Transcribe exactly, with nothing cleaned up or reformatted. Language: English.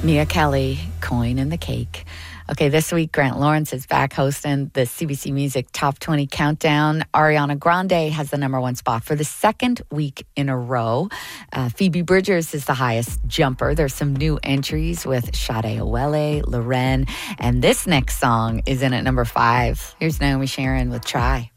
Mia Kelly, Coin in the Cake. Okay, this week, Grant Lawrence is back hosting the C B C Music Top twenty Countdown. Ariana Grande has the number one spot for the second week in a row. Uh, Phoebe Bridgers is the highest jumper. There's some new entries with Sade Owele, Loren, and this next song is in at number five. Here's Naomi Sharon with Try.